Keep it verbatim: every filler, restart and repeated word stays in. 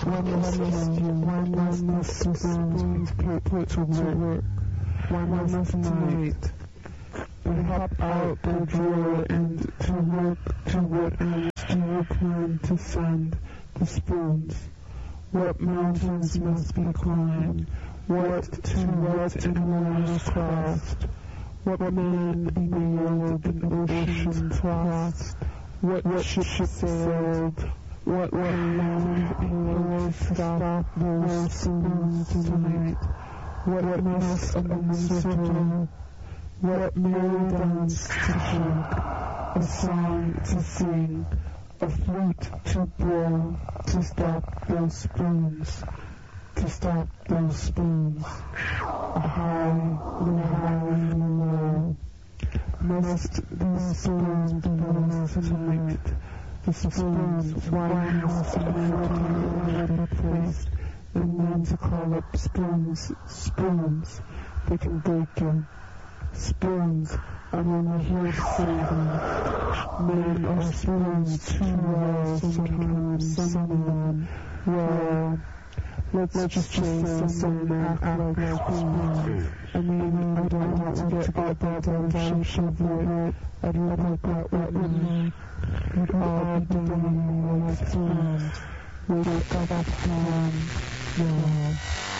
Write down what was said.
One must you, one must spoons put, put to work, one must tonight. But hop out the drawer and to work to what else do you plan to send the spoons? What mountains must be climbed? What to what and waters crossed? What man nailed an ocean crossed? What ship sailed? What land will stop those spoons tonight? What must a monster do? What merry dance to shake? A song to sing? A flute to blow? To stop those spoons? To stop those spoons? A high, low, high, low. Must these spoons be lost tonight? The spoons, why must the be placed, and then to call up spoons, spoons, they can break you. Spoons, I'm on the hill saving. Men are spoons too well sometimes, some men, well, let's, let's just say some men act like spoons. I mean, I don't want to get all that on shove it. I'd look at what women would all be doing like spoons. Wake up, man, yeah.